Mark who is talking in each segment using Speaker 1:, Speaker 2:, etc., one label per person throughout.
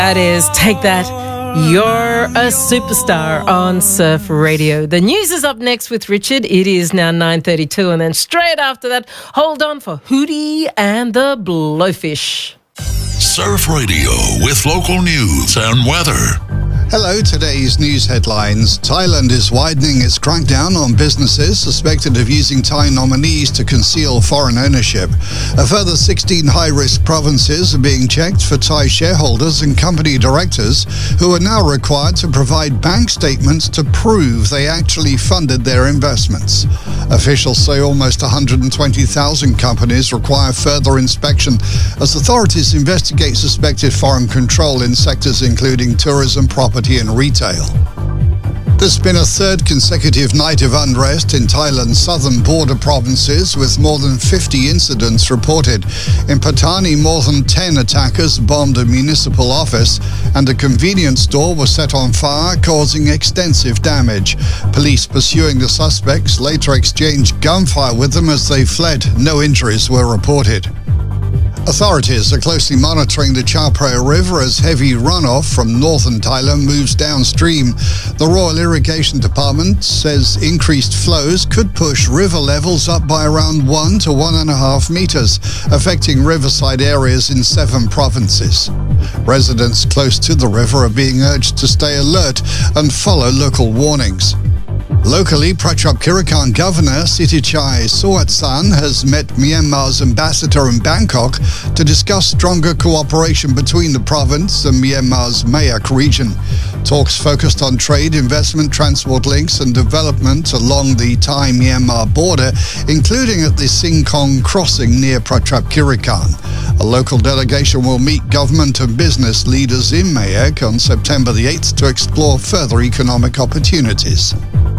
Speaker 1: That is Take That. You're a superstar on Surf Radio. The news is up next with Richard. It is now 9:32, and then straight after that, hold on for Hootie and the Blowfish.
Speaker 2: Surf Radio with local news and weather.
Speaker 3: Hello, today's news headlines. Thailand is widening its crackdown on businesses suspected of using Thai nominees to conceal foreign ownership. A further 16 high-risk provinces are being checked for Thai shareholders and company directors who are now required to provide bank statements to prove they actually funded their investments. Officials say almost 120,000 companies require further inspection as authorities investigate suspected foreign control in sectors including tourism, property and retail. There's been a third consecutive night of unrest in Thailand's southern border provinces, with more than 50 incidents reported. In Pattani, more than 10 attackers bombed a municipal office and a convenience store was set on fire, causing extensive damage. Police pursuing the suspects later exchanged gunfire with them as they fled. No injuries were reported. Authorities are closely monitoring the Chao Phraya River as heavy runoff from northern Thailand moves downstream. The Royal Irrigation Department says increased flows could push river levels up by around 1 to 1.5 meters, affecting riverside areas in 7 provinces. Residents close to the river are being urged to stay alert and follow local warnings. Locally, Prachuap Khiri Khan Governor Sithichai Sriwattanasan has met Myanmar's ambassador in Bangkok to discuss stronger cooperation between the province and Myanmar's Mayak region. Talks focused on trade, investment, transport links and development along the Thai-Myanmar border, including at the Singkong crossing near Prachuap Khiri Khan. A local delegation will meet government and business leaders in Mayak on September the 8th to explore further economic opportunities.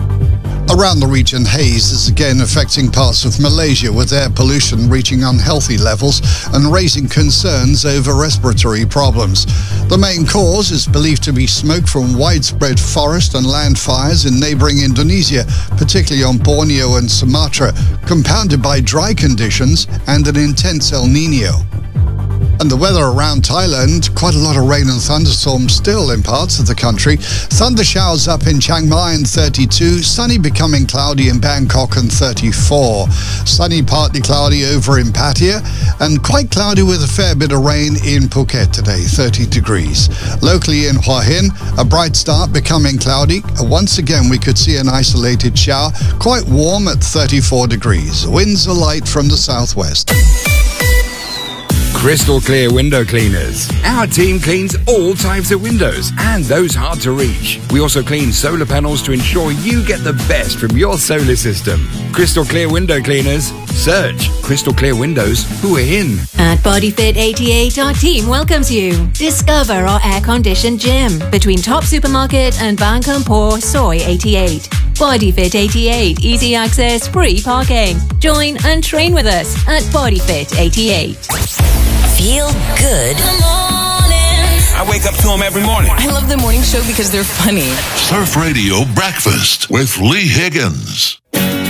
Speaker 3: Around the region, haze is again affecting parts of Malaysia, with air pollution reaching unhealthy levels and raising concerns over respiratory problems. The main cause is believed to be smoke from widespread forest and land fires in neighbouring Indonesia, particularly on Borneo and Sumatra, compounded by dry conditions and an intense El Nino. And the weather around Thailand, quite a lot of rain and thunderstorms still in parts of the country. Thunder showers up in Chiang Mai and 32, sunny becoming cloudy in Bangkok and 34. Sunny, partly cloudy over in Pattaya, and quite cloudy with a fair bit of rain in Phuket today, 30 degrees. Locally in Hua Hin, a bright start becoming cloudy. Once again, we could see an isolated shower, quite warm at 34 degrees. Winds are light from the southwest.
Speaker 4: Crystal Clear Window Cleaners. Our team cleans all types of windows and those hard to reach. We also clean solar panels to ensure you get the best from your solar system. Crystal Clear Window Cleaners. Search Crystal Clear Windows Hua Hin.
Speaker 5: At BodyFit 88, our team welcomes you. Discover our air-conditioned gym between Top Supermarket and Bang Kampor Soy 88. BodyFit 88, easy access, free parking. Join and train with us at BodyFit 88.
Speaker 6: Feel good.
Speaker 7: I wake up to them every morning.
Speaker 6: I love the morning show because they're funny.
Speaker 2: Surf Radio Breakfast with Lee Higgins.